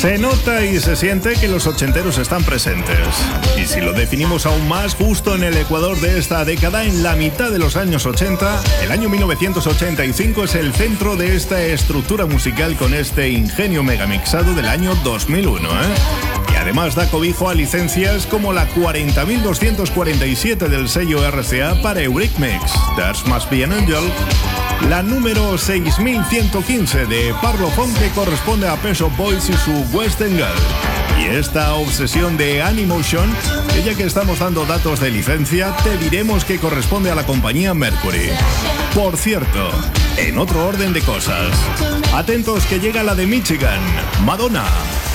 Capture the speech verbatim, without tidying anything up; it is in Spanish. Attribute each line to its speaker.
Speaker 1: Se nota y se siente que los ochenteros están presentes. Y si lo definimos aún más, justo en el ecuador de esta década, en la mitad de los años ochenta, el año mil novecientos ochenta y cinco es el centro de esta estructura musical con este ingenio megamixado del año dos mil uno, ¿eh? Y además da cobijo a licencias como la cuarenta mil doscientos cuarenta y siete del sello R C A para Eurythmics, There Must Be an Angel, la número seis mil ciento quince de Parlophone, que corresponde a Pet Shop Boys y su Western Girl. Y esta obsesión de Animotion, que ya que estamos dando datos de licencia, te diremos que corresponde a la compañía Mercury. Por cierto, en otro orden de cosas, atentos que llega la de Michigan, Madonna.